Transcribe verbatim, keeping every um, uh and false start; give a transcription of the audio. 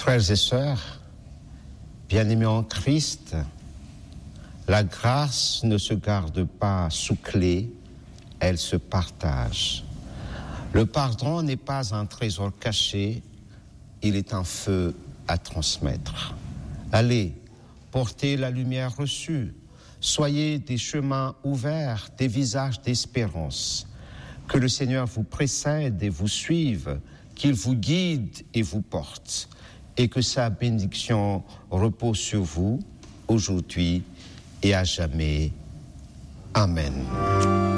Frères et sœurs, bien-aimés en Christ, la grâce ne se garde pas sous clé, elle se partage. Le pardon n'est pas un trésor caché, il est un feu à transmettre. Allez, portez la lumière reçue, soyez des chemins ouverts, des visages d'espérance. Que le Seigneur vous précède et vous suive, qu'il vous guide et vous porte, et que sa bénédiction repose sur vous, aujourd'hui et à jamais. Amen.